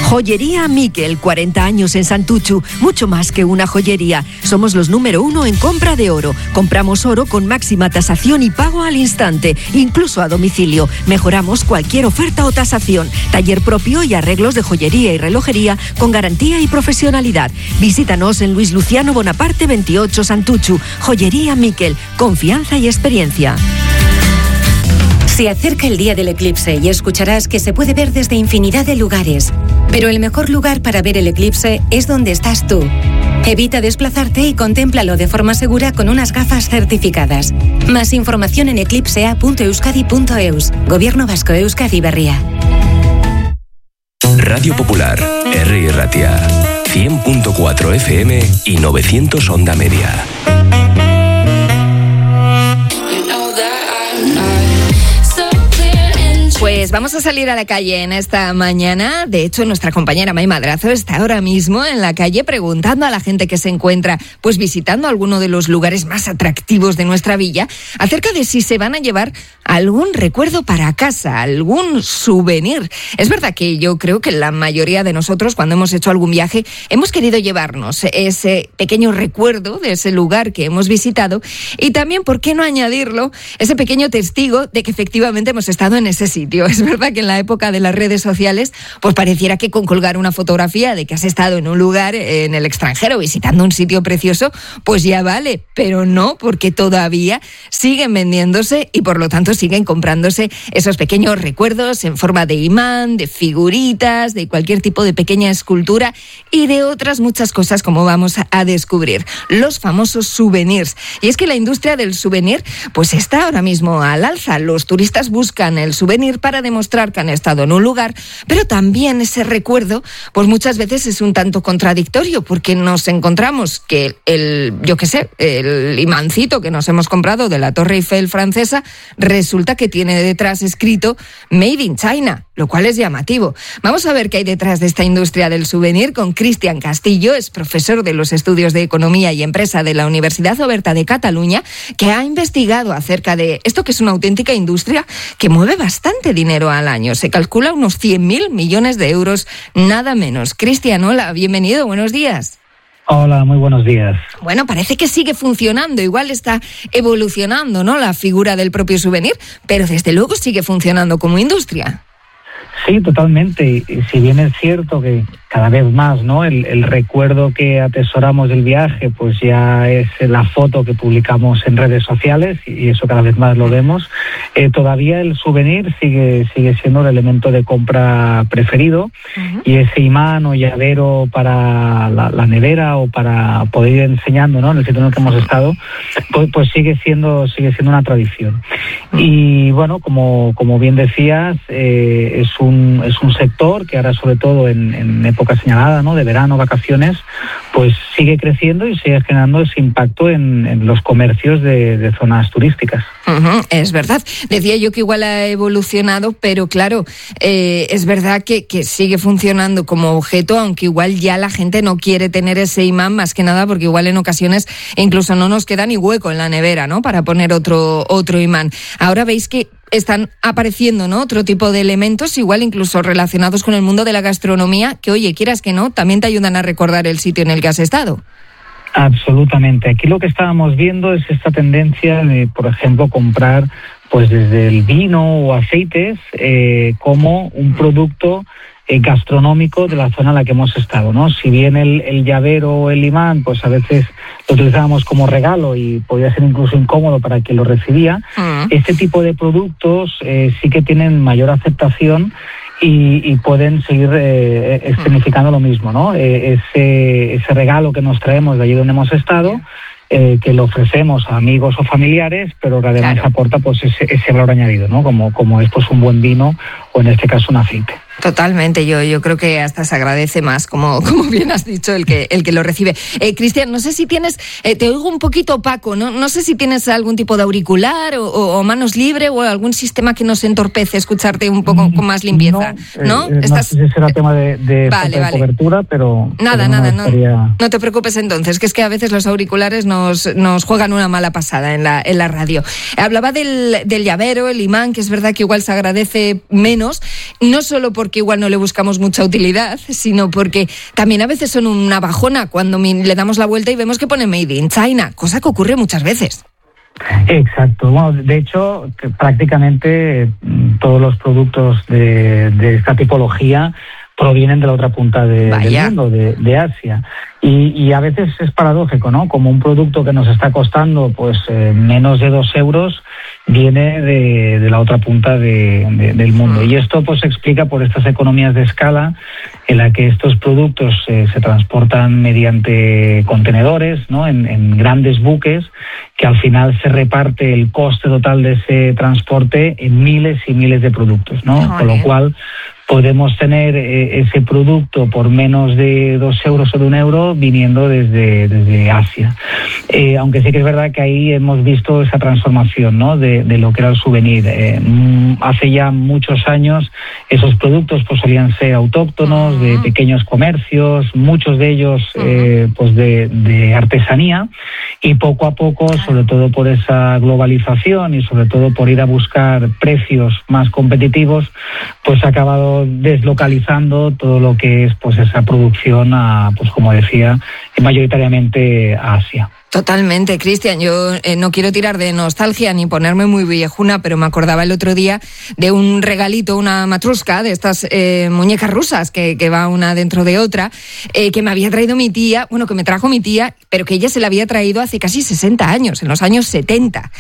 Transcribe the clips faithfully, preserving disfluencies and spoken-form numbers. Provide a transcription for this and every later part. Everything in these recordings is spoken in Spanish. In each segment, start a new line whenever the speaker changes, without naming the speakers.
Joyería Miquel, cuarenta años en Santuchu, mucho más que una joyería. Somos los número uno en compra de oro. Compramos oro con máxima tasación y pago al instante, incluso a domicilio. Mejoramos cualquier oferta o tasación. Taller propio y arreglos de joyería y relojería con garantía y profesionalidad. Visítanos en Luis Luciano Bonaparte veintiocho, Santuchu. Joyería Miquel, confianza y experiencia.
Se acerca el día del eclipse y escucharás que se puede ver desde infinidad de lugares. Pero el mejor lugar para ver el eclipse es donde estás tú. Evita desplazarte y contémplalo de forma segura con unas gafas certificadas. Más información en eclipsea punto euskadi punto eus. Gobierno Vasco, Euskadi Berria.
Radio Popular, R. Ratia, cien punto cuatro F M y novecientos Onda Media.
Pues vamos a salir a la calle en esta mañana. De hecho, nuestra compañera May Madrazo está ahora mismo en la calle preguntando a la gente que se encuentra pues visitando alguno de los lugares más atractivos de nuestra villa acerca de si se van a llevar algún recuerdo para casa, algún souvenir. Es verdad que yo creo que la mayoría de nosotros, cuando hemos hecho algún viaje, hemos querido llevarnos ese pequeño recuerdo de ese lugar que hemos visitado y también, ¿por qué no añadirlo?, ese pequeño testigo de que efectivamente hemos estado en ese sitio. Es verdad que en la época de las redes sociales, pues pareciera que con colgar una fotografía de que has estado en un lugar en el extranjero visitando un sitio precioso, pues ya vale, pero no, porque todavía siguen vendiéndose y por lo tanto siguen comprándose esos pequeños recuerdos en forma de imán, de figuritas, de cualquier tipo de pequeña escultura y de otras muchas cosas, como vamos a descubrir, los famosos souvenirs. Y es que la industria del souvenir pues está ahora mismo al alza. Los turistas buscan el souvenir para demostrar que han estado en un lugar, pero también ese recuerdo, pues muchas veces es un tanto contradictorio, porque nos encontramos que el, yo qué sé, el imancito que nos hemos comprado de la Torre Eiffel francesa, resulta que tiene detrás escrito Made in China, lo cual es llamativo. Vamos a ver qué hay detrás de esta industria del souvenir con Cristian Castillo, es profesor de los estudios de Economía y Empresa de la Universidad Oberta de Cataluña, que ha investigado acerca de esto, que es una auténtica industria que mueve bastante dinero al año. Se calcula unos cien mil millones de euros, nada menos. Cristian, hola, bienvenido, buenos días.
Hola, muy buenos días.
Bueno, parece que sigue funcionando, igual está evolucionando, ¿no?, la figura del propio souvenir, pero desde luego sigue funcionando como industria.
Sí, totalmente. Y si bien es cierto que cada vez más, ¿no?, el, el recuerdo que atesoramos del viaje, pues ya es la foto que publicamos en redes sociales, y eso cada vez más lo vemos. Eh, todavía el souvenir sigue sigue siendo el elemento de compra preferido, uh-huh. Y ese imán o llavero para la, la nevera o para poder ir enseñando, ¿no?, en el sitio en el que hemos estado, pues, pues sigue siendo sigue siendo una tradición. Uh-huh. Y bueno, como como bien decías, eh, es un es un sector que ahora, sobre todo en, en época señalada, ¿no?, de verano, vacaciones, pues sigue creciendo y sigue generando ese impacto en, en los comercios de, de zonas turísticas.
Uh-huh, es verdad. Decía yo que igual ha evolucionado, pero claro, eh, es verdad que, que sigue funcionando como objeto, aunque igual ya la gente no quiere tener ese imán, más que nada porque igual en ocasiones incluso no nos queda ni hueco en la nevera, ¿no?, para poner otro, otro imán. Ahora veis que están apareciendo, ¿no?, otro tipo de elementos, igual incluso relacionados con el mundo de la gastronomía, que oye, quieras que no, también te ayudan a recordar el sitio en el que has estado.
Absolutamente. Aquí lo que estábamos viendo es esta tendencia de, por ejemplo, comprar pues desde el vino o aceites eh, como un producto eh, gastronómico de la zona en la que hemos estado, ¿no? Si bien el, el llavero o el imán, pues a veces lo utilizábamos como regalo y podía ser incluso incómodo para quien lo recibía, uh-huh. Este tipo de productos eh, sí que tienen mayor aceptación y, y pueden seguir eh, escenificando lo mismo, ¿no? Eh, ese, ese regalo que nos traemos de allí donde hemos estado, eh, que lo ofrecemos a amigos o familiares, pero que además claro. aporta pues ese, ese valor añadido, ¿no? Como, como es pues un buen vino o en este caso un aceite.
Totalmente, yo yo creo que hasta se agradece más, como, como bien has dicho, el que el que lo recibe. Eh, Cristian, no sé si tienes, eh, te oigo un poquito opaco, ¿no? No sé si tienes algún tipo de auricular o, o, o manos libre o algún sistema que nos entorpece escucharte un poco con más limpieza, ¿no?
¿no? Eh,
¿Estás...
no sé si será tema de, de,
vale,
de
vale.
cobertura, pero...
Nada,
pero no
nada,
estaría...
no, no te preocupes entonces, que es que a veces los auriculares nos, nos juegan una mala pasada en la, en la radio. Hablaba del, del llavero, el imán, que es verdad que igual se agradece menos, no solo porque porque igual no le buscamos mucha utilidad, sino porque también a veces son una bajona cuando le damos la vuelta y vemos que pone Made in China, cosa que ocurre muchas veces.
Exacto. Bueno, de hecho, que prácticamente todos los productos de, de esta tipología provienen de la otra punta de, del mundo, de, de Asia. Y, y a veces es paradójico, ¿no? Como un producto que nos está costando pues eh, menos de dos euros viene de, de la otra punta de, de, del mundo. Y esto pues se explica por estas economías de escala en la que estos productos eh, se transportan mediante contenedores, ¿no? En, en grandes buques, que al final se reparte el coste total de ese transporte en miles y miles de productos, ¿no? Con lo cual podemos tener eh, ese producto por menos de dos euros o de un euro viniendo desde, desde Asia. Eh, aunque sí que es verdad que ahí hemos visto esa transformación, ¿no? de, de lo que era el souvenir. Eh, hace ya muchos años esos productos pues solían ser autóctonos, uh-huh. de pequeños comercios, muchos de ellos uh-huh. eh, pues de, de artesanía, y poco a poco, sobre todo por esa globalización y sobre todo por ir a buscar precios más competitivos, pues ha acabado deslocalizando todo lo que es pues esa producción a, pues como decía, mayoritariamente a Asia.
Totalmente, Cristian. Yo eh, no quiero tirar de nostalgia ni ponerme muy viejuna, pero me acordaba el otro día de un regalito, una matrushka, de estas eh, muñecas rusas que, que va una dentro de otra, eh, que me había traído mi tía, bueno, que me trajo mi tía, pero que ella se la había traído hace casi sesenta años, en los años setenta.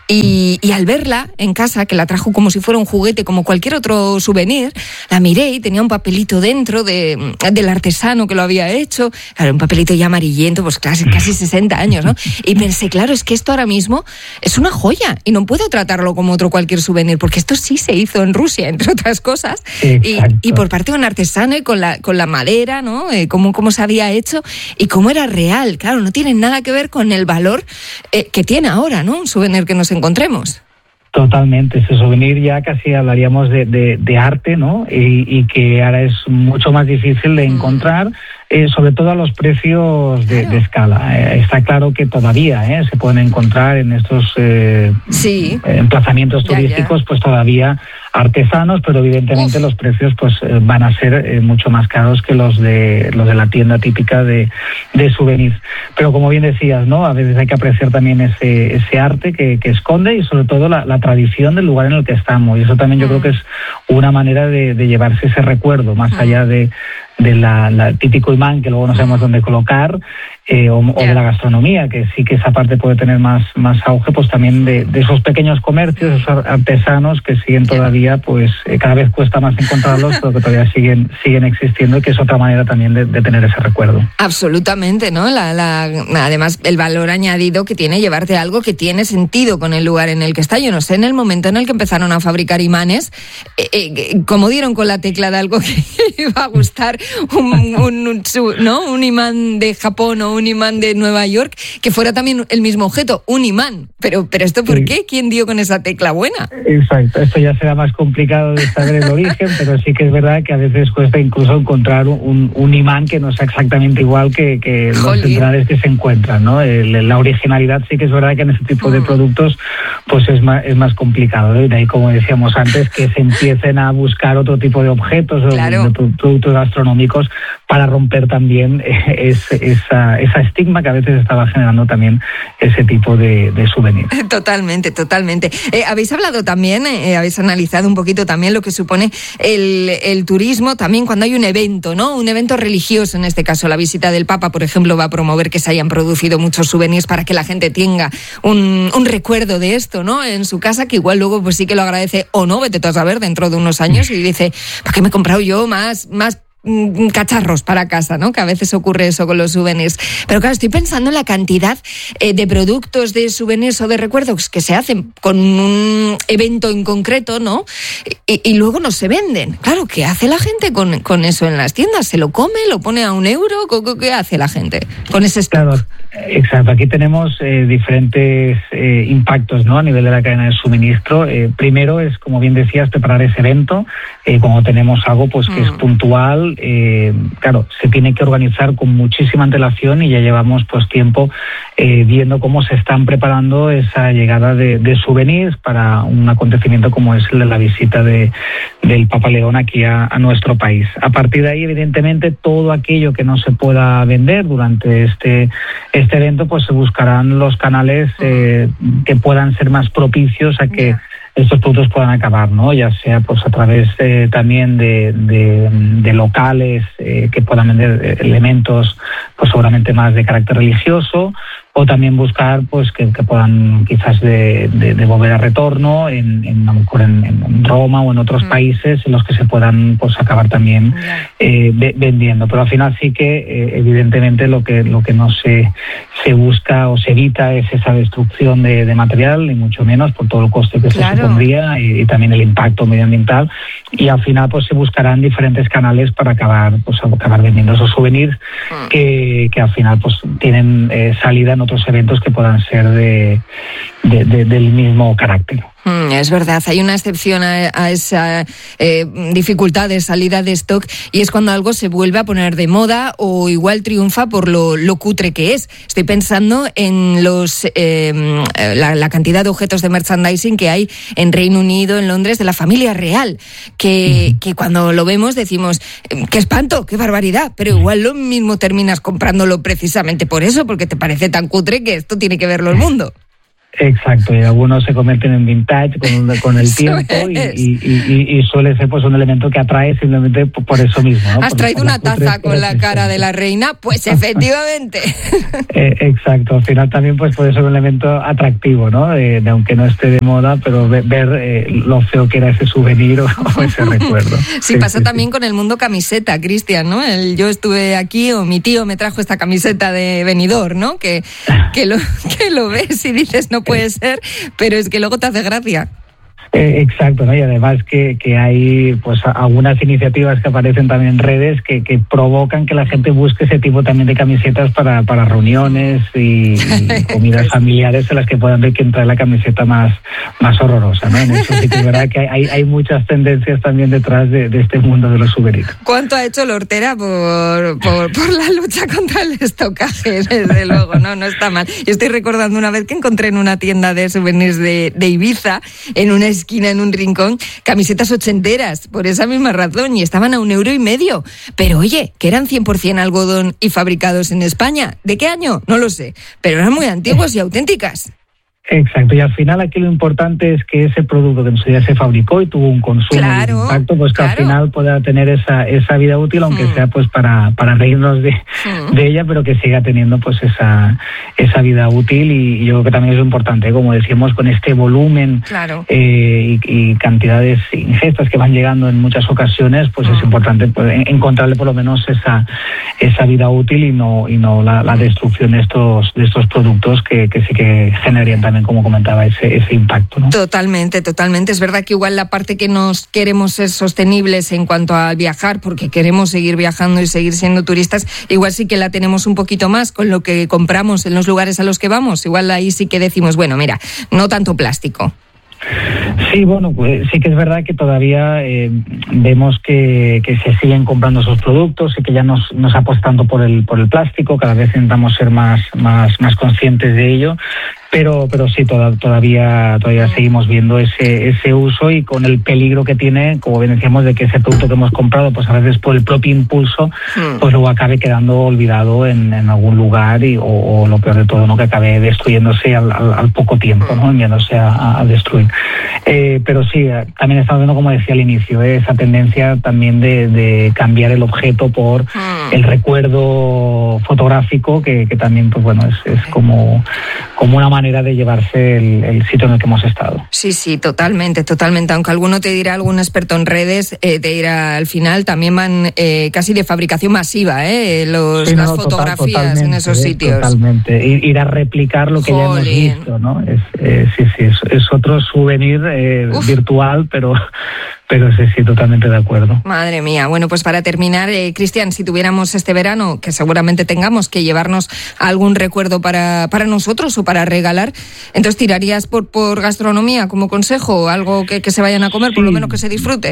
Y, y al verla en casa, que la trajo como si fuera un juguete, como cualquier otro souvenir, la miré y tenía un papelito dentro de, del artesano que lo había hecho, claro, un papelito ya amarillento, pues casi, casi sesenta años, ¿no? Y pensé, claro, es que esto ahora mismo es una joya y no puedo tratarlo como otro cualquier souvenir, porque esto sí se hizo en Rusia, entre otras cosas, y, y por parte de un artesano y con la, con la madera, ¿no? Eh, cómo, cómo se había hecho y cómo era real. Claro, no tiene nada que ver con el valor eh, que tiene ahora, ¿no? Un souvenir que nos encontremos.
Totalmente, ese souvenir ya casi hablaríamos de, de, de arte, ¿no? Y, y que ahora es mucho más difícil de encontrar, eh, sobre todo a los precios de, de escala. Eh, está claro que todavía eh, se pueden encontrar en estos eh, sí. emplazamientos turísticos, ya, ya. pues todavía artesanos, pero evidentemente Uf. los precios pues eh, van a ser eh, mucho más caros que los de los de la tienda típica de, de souvenirs. Pero como bien decías, ¿no? A veces hay que apreciar también ese ese arte que, que esconde y sobre todo la, la tradición del lugar en el que estamos. Y eso también yo mm. creo que es una manera de, de llevarse ese recuerdo, más mm. allá de de la, la típico imán que luego no sabemos dónde colocar, eh, o, yeah. o de la gastronomía, que sí que esa parte puede tener más, más auge, pues también de, de esos pequeños comercios, esos artesanos que siguen todavía, pues eh, cada vez cuesta más encontrarlos, pero que todavía siguen siguen existiendo y que es otra manera también de, de tener ese recuerdo.
Absolutamente, ¿no? La, la, además, el valor añadido que tiene llevarte algo que tiene sentido con el lugar en el que está. Yo no sé, en el momento en el que empezaron a fabricar imanes, eh, eh, como dieron con la tecla de algo que iba a gustar, un, un, un, ¿no? un imán de Japón o un imán de Nueva York, que fuera también el mismo objeto, un imán. Pero, pero ¿esto por sí. qué? ¿Quién dio con esa tecla buena?
Exacto, esto ya será más complicado de saber el origen, pero sí que es verdad que a veces cuesta incluso encontrar un, un imán que no sea exactamente igual que, que los centrales que se encuentran, ¿no? El, la originalidad sí que es verdad que en este tipo de productos pues es más, es más complicado, ¿no? Y de ahí, como decíamos antes, que se empiecen a buscar otro tipo de objetos, claro. o de productos gastronómicos para romper también es, esa, esa estigma que a veces estaba generando también ese tipo de, de souvenir.
Totalmente, totalmente. Eh, habéis hablado también, eh, habéis analizado un poquito también lo que supone el, el turismo, también cuando hay un evento, ¿no? Un evento religioso, en este caso la visita del Papa, por ejemplo, va a promover que se hayan producido muchos souvenirs para que la gente tenga un, un recuerdo de esto, ¿no? En su casa, que igual luego pues sí que lo agradece o no, vete tú a saber, dentro de unos años y dice, ¿para qué me he comprado yo más, más cacharros para casa, ¿no? Que a veces ocurre eso con los souvenirs. Pero claro, estoy pensando en la cantidad eh, de productos de souvenirs o de recuerdos que se hacen con un evento en concreto, ¿no? Y, y luego no se venden. Claro, ¿qué hace la gente con, con eso en las tiendas? ¿Se lo come? ¿Lo pone a un euro? ¿Qué hace la gente con ese stock?
Claro, exacto. Aquí tenemos eh, diferentes eh, impactos, ¿no? A nivel de la cadena de suministro. Eh, primero es, como bien decías, preparar ese evento. Eh, cuando tenemos algo pues que mm. es puntual, cual, eh, claro, se tiene que organizar con muchísima antelación y ya llevamos pues tiempo eh, viendo cómo se están preparando esa llegada de, de souvenirs para un acontecimiento como es el de la visita de, del Papa León aquí a, a nuestro país. A partir de ahí, evidentemente, todo aquello que no se pueda vender durante este, este evento, pues se buscarán los canales eh, que puedan ser más propicios a que estos productos puedan acabar, ¿no? Ya sea pues a través eh, también de, de, de locales eh, que puedan vender elementos pues seguramente más de carácter religioso, o también buscar pues que, que puedan quizás de, de, de volver a retorno en, en, a lo mejor en, en Roma o en otros mm. países en los que se puedan pues acabar también eh, de, vendiendo. Pero al final sí que eh, evidentemente lo que lo que no se se busca o se evita es esa destrucción de, de material, y mucho menos por todo el coste que claro. se supondría y, y también el impacto medioambiental. Y al final pues se buscarán diferentes canales para acabar pues acabar vendiendo esos souvenirs mm. que, que al final pues tienen eh, salida en otros eventos que puedan ser de, de, de del mismo carácter.
Mm, es verdad, hay una excepción a, a esa eh, dificultad de salida de stock, y es cuando algo se vuelve a poner de moda o igual triunfa por lo, lo cutre que es. Estoy pensando en los eh, la, la cantidad de objetos de merchandising que hay en Reino Unido, en Londres, de la familia real, que, uh-huh. que cuando lo vemos decimos, ¡qué espanto, qué barbaridad! Pero igual lo mismo terminas comprándolo precisamente por eso, porque te parece tan cutre que esto tiene que verlo el mundo.
Exacto, y algunos se convierten en vintage con, con el tiempo y, y, y, y suele ser pues un elemento que atrae simplemente por, por eso mismo, ¿no?
¿Has
por,
traído
por
una taza con la cara de la reina? Pues efectivamente.
Eh, exacto, al final también pues puede ser un elemento atractivo, ¿no? De, de aunque no esté de moda, pero ver, ver eh, lo feo que era ese souvenir o, o ese recuerdo.
Sí, sí pasa sí, también sí. con el mundo camiseta, Cristian, ¿no? El, yo estuve aquí o mi tío me trajo esta camiseta de Benidorm, ¿no? Que, que, lo, que lo ves y dices, no puede ser, pero es que luego te hace gracia.
Eh, exacto, ¿no? Y además que, que hay pues algunas iniciativas que aparecen también en redes que, que provocan que la gente busque ese tipo también de camisetas para, para reuniones y, y comidas familiares en las que puedan ver quién trae la camiseta más, más horrorosa, ¿no? En eso sí que es verdad que hay, hay muchas tendencias también detrás de, de este mundo de los souvenirs.
¿Cuánto ha hecho Lortera por, por, por la lucha contra el estocaje? Desde luego, no, no está mal. Yo estoy recordando una vez que encontré en una tienda de souvenirs de, de Ibiza, en una esquina, en un rincón, camisetas ochenteras, por esa misma razón, y estaban a un euro y medio. Pero oye, que eran cien por ciento algodón y fabricados en España. ¿De qué año? No lo sé, pero eran muy antiguas y auténticas.
Exacto, y al final aquí lo importante es que ese producto que en su día se fabricó y tuvo un consumo
claro,
y un impacto, pues que
claro.
al final pueda tener esa esa vida útil, aunque mm. sea pues para para reírnos de, mm. de ella, pero que siga teniendo pues esa esa vida útil, y yo creo que también es importante, como decíamos, con este volumen
claro.
eh, y, y cantidades ingestas que van llegando en muchas ocasiones, pues mm. es importante pues, encontrarle por lo menos esa esa vida útil y no y no la, la destrucción de estos de estos productos que, que sí que generarían también, como comentaba, ese, ese impacto, ¿no?
Totalmente, totalmente. Es verdad que igual la parte que nos queremos ser sostenibles en cuanto a viajar, porque queremos seguir viajando y seguir siendo turistas, igual sí que la tenemos un poquito más con lo que compramos en los lugares a los que vamos. Igual ahí sí que decimos, bueno, mira, no tanto plástico.
Sí, bueno, pues sí que es verdad que todavía eh, vemos que, que se siguen comprando esos productos y que ya nos, nos apostando por el por el plástico. Cada vez intentamos ser más más más conscientes de ello. Pero pero sí, toda, todavía todavía seguimos viendo ese ese uso, y con el peligro que tiene, como bien decíamos, de que ese producto que hemos comprado, pues a veces por el propio impulso, mm. pues luego acabe quedando olvidado en, en algún lugar, y o, o lo peor de todo, ¿no? Que acabe destruyéndose al, al, al poco tiempo, ¿no? Enviándose a, a destruir. Eh, pero sí, también estamos viendo, como decía al inicio, eh, esa tendencia también de, de cambiar el objeto por mm. el recuerdo fotográfico, que, que también, pues bueno, es, es como, como una manera de llevarse el, el sitio en el que hemos estado.
Sí, sí, totalmente, totalmente. Aunque alguno te dirá, algún experto en redes, eh, te dirá al final, también van eh, casi de fabricación masiva, eh, los, sí, no, las no, fotografías total, en esos sitios.
Totalmente. Ir, ir a replicar lo que Jolín. ya hemos visto, ¿no? Es, eh, sí, sí, es, es otro souvenir eh, virtual, pero... Pero sí, sí, totalmente de acuerdo.
Madre mía. Bueno, pues para terminar, eh, Cristian, si tuviéramos este verano, que seguramente tengamos que llevarnos algún recuerdo para, para nosotros o para regalar, entonces tirarías por, por gastronomía como consejo, algo que, que se vayan a comer, sí. por lo menos que se disfrute.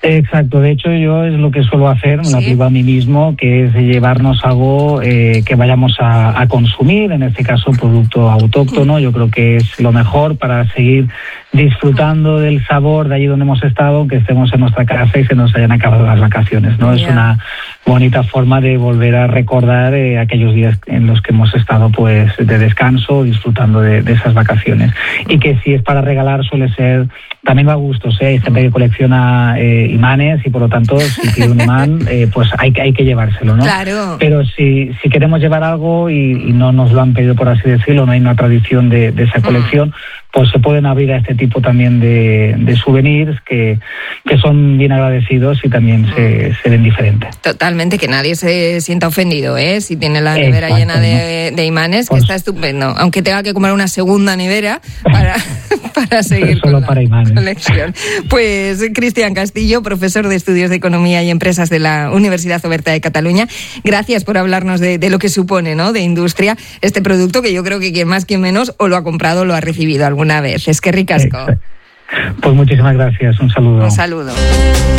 Exacto, de hecho yo es lo que suelo hacer, me
¿Sí?
lo aplico a mí mismo, que es llevarnos algo eh, que vayamos a, a consumir, en este caso producto autóctono. Yo creo que es lo mejor para seguir disfrutando del sabor de allí donde hemos estado, que estemos en nuestra casa y se nos hayan acabado las vacaciones, ¿no? Yeah. Es una bonita forma de volver a recordar eh, aquellos días en los que hemos estado pues de descanso, disfrutando de, de esas vacaciones. Y que si es para regalar suele ser, también va a gustos, ¿eh? Hay gente que colecciona eh, imanes y por lo tanto si pide un imán eh, pues hay, hay que llevárselo, ¿no?
Claro.
Pero si, si queremos llevar algo y, y no nos lo han pedido, por así decirlo, no hay una tradición de, de esa colección, pues se pueden abrir a este tipo también de, de souvenirs que, que son bien agradecidos y también se, se ven diferentes.
Totalmente, que nadie se sienta ofendido, ¿eh? Si tiene la nevera Exacto, llena de, de imanes, pues, que está estupendo. Aunque tenga que comprar una segunda nevera para, para seguir
solo
con la
para imanes.
colección. Pues Cristian Castillo, profesor de Estudios de Economía y Empresas de la Universidad Oberta de Cataluña, gracias por hablarnos de, de lo que supone, ¿no?, de industria este producto, que yo creo que quien más, quien menos, o lo ha comprado o lo ha recibido alguna vez. Es que ricasco.
Pues muchísimas gracias, un saludo.
Un saludo.